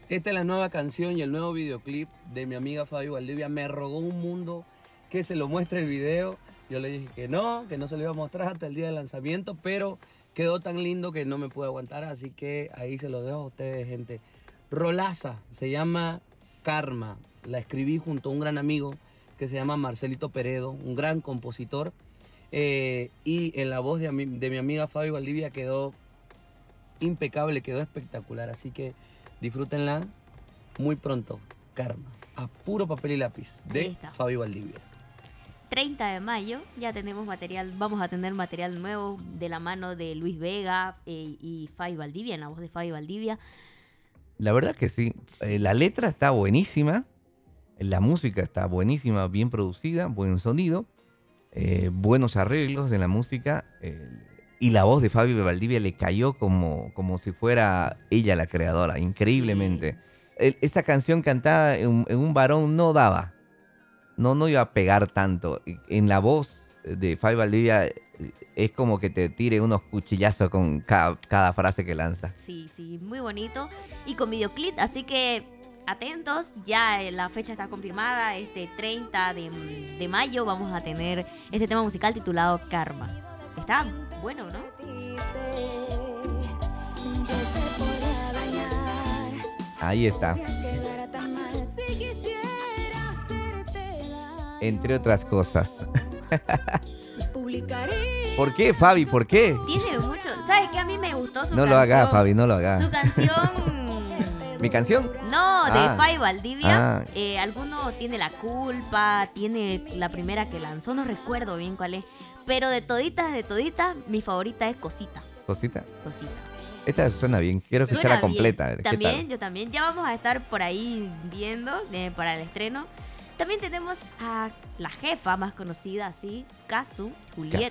Esta es la nueva canción y el nuevo videoclip de mi amiga Fabi Valdivia. Me rogó un mundo que se lo muestre el video. Yo le dije que no se lo iba a mostrar hasta el día del lanzamiento, pero quedó tan lindo que no me pude aguantar, así que ahí se lo dejo a ustedes, gente. Rolaza, se llama Karma. La escribí junto a un gran amigo que se llama Marcelito Peredo, un gran compositor. Y en la voz de mi amiga Fabi Valdivia quedó impecable, quedó espectacular. Así que disfrútenla muy pronto. Karma, a puro papel y lápiz, de Fabi Valdivia. 30 de mayo ya tenemos material, vamos a tener material nuevo de la mano de Luis Vega y Fabi Valdivia, en la voz de Fabi Valdivia. La verdad que sí. La letra está buenísima, la música está buenísima, bien producida, buen sonido, buenos arreglos de la música, y la voz de Fabi Valdivia le cayó como si fuera ella la creadora, increíblemente. Sí. Esa canción cantada en un varón no daba. No iba a pegar tanto. En la voz de Fabi Valdivia es como que te tire unos cuchillazos con cada frase que lanza. Sí, muy bonito. Y con videoclip, así que atentos, ya la fecha está confirmada. Este 30 de mayo vamos a tener este tema musical titulado Karma. Está bueno, ¿no? Ahí está. Entre otras cosas. ¿Por qué, Fabi? ¿Por qué? Tiene mucho. ¿Sabes qué? A mí me gustó su canción. No lo haga, Fabi, no lo haga. Su canción. ¿Mi canción? No, de Fabi Valdivia. Alguno tiene La Culpa, tiene la primera que lanzó, no recuerdo bien cuál es. Pero de toditas, mi favorita es Cosita. ¿Cosita? Cosita. Esta suena bien, quiero escucharla completa. También, yo también. Ya vamos a estar por ahí viendo para el estreno. También tenemos a la jefa más conocida así, Casu, Julieta.